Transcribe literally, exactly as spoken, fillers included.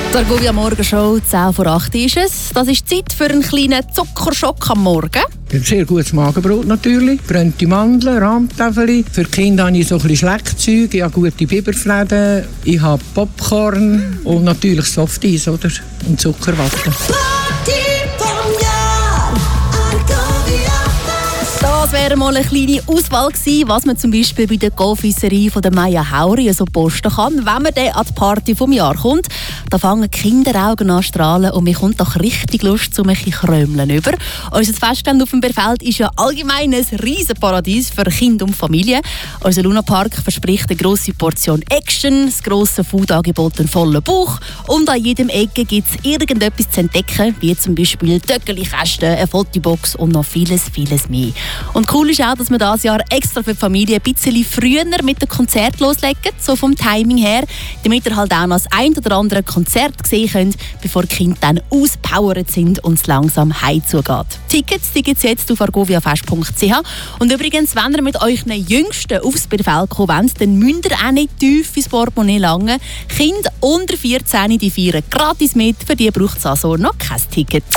Die Argovia Morgenshow, zehn vor acht ist es. Das ist Zeit für einen kleinen Zuckerschock am Morgen. Ein sehr gutes Magenbrot natürlich, brennte Mandeln, Rahmtäfeli. Für die Kinder habe ich so ein bisschen Schleckzeug, ich habe gute Biberfläden, ich habe Popcorn und natürlich Softeis, oder? Und Zuckerwatte. Das wäre mal eine kleine Auswahl gewesen, was man zum Beispiel bei der Confiserie von der Maya Hauri so posten kann, wenn man dann an die Party vom Jahr kommt. Da fangen die Kinderaugen an zu strahlen und mir kommt doch richtig Lust zum ein bisschen Krömeln über. Unser Festgelände auf dem Berfeld ist ja allgemein ein riesen Paradies für Kinder und Familie. Unser Lunapark verspricht eine grosse Portion Action, das grosse Foodangebot, einen vollen Bauch und an jedem Ecke gibt es irgendetwas zu entdecken, wie zum Beispiel Töckeli-Kästen, eine Fotobox und noch vieles, vieles mehr. Und cool ist auch, dass wir dieses Jahr extra für die Familie ein bisschen früher mit dem Konzert loslegen, so vom Timing her, damit ihr halt auch noch das ein oder andere Konzert sehen könnt, bevor die Kinder dann auspowert sind und es langsam heimzugeht. Tickets die gibt es jetzt auf argoviafest punkt c h. Und übrigens, wenn ihr mit euren Jüngsten aufs Berfeld kommen wollt, dann müsst ihr auch nicht tief ins Portemonnaie langen. Kinder unter vierzehn die feiern gratis mit, für die braucht es also noch kein Ticket.